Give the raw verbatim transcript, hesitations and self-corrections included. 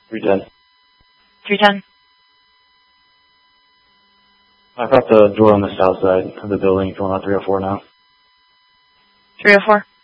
three ten. three ten. I've got the door on the south side of the building going on three oh four now. three oh four.